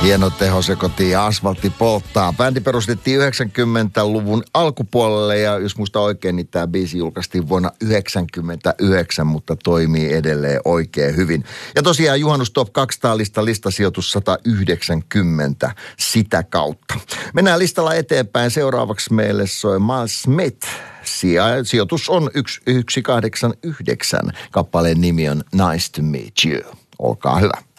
Hieno tehosekoti ja asfaltti polttaa. Bändi perustettiin 90-luvun alkupuolelle ja jos muista oikein, niin tämä biisi julkaistiin vuonna 1999, mutta toimii edelleen oikein hyvin. Ja tosiaan Juhannus Top 200 listasijoitus 190 sitä kautta. Mennään listalla eteenpäin. Seuraavaksi meille soi Miles Smith. Sijoitus on 189. Kappaleen nimi on Nice to Meet You. Olkaa hyvä.